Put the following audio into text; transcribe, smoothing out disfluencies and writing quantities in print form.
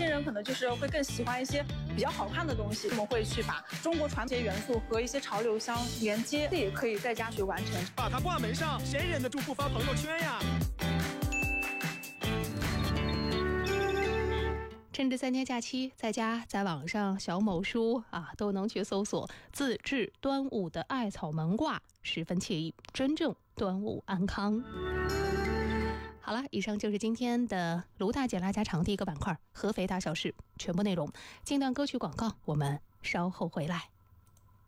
人可能就是会更喜欢一些比较好看的东西，我们会去把中国传统元素和一些潮流相连接，这也可以在家去完成。 把它挂门上，谁忍得住不发朋友圈呀？ 趁着3天假期，在家在网上小某书都能去搜索自制端午的艾草门挂，十分惬意，真正端午安康。好了，以上就是今天的卢大姐拉家常第一个板块合肥大小事全部内容。间段歌曲广告，我们稍后回来。